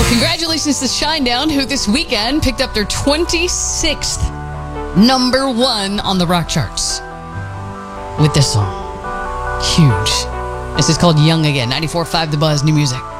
Congratulations to Shinedown, who this weekend picked up their 26th #1 on the rock charts with this song. Huge. This is called Young Again. 94.5 The Buzz, new music.